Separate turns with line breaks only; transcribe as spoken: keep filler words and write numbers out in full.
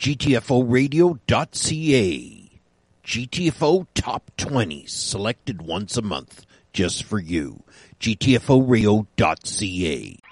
G T F O radio dot C A. G T F O Top twenty, selected once a month, just for you. G T F O radio dot C A.